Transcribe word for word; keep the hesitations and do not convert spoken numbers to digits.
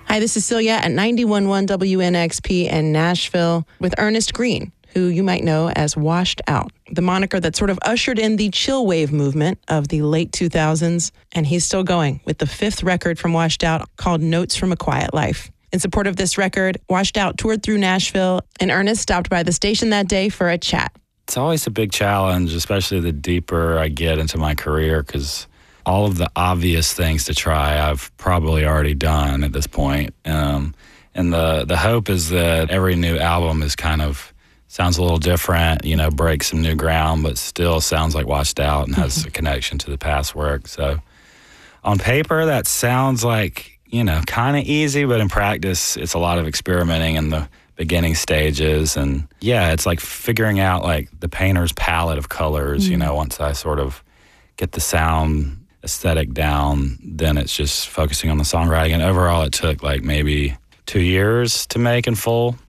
Hi, this is Celia at ninety-one point one W N X P in Nashville with Ernest Green, who you might know as Washed Out, the moniker that sort of ushered in the chill wave movement of the late two thousands. And he's still going with the fifth record from Washed Out called Notes from a Quiet Life. In support of this record, Washed Out toured through Nashville, and Ernest stopped by the station that day for a chat. It's always a big challenge, especially the deeper I get into my career, because all of the obvious things to try I've probably already done at this point. Um, and the, the hope is that every new album is kind of sounds a little different, you know, breaks some new ground, but still sounds like Washed Out and has a connection to the past work. So on paper, that sounds like, you know, kind of easy, but in practice, it's a lot of experimenting in the beginning stages. And yeah, it's like figuring out like the painter's palette of colors, mm-hmm. you know, once I sort of get the sound aesthetic down, then it's just focusing on the songwriting. And overall, it took like maybe two years to make in full.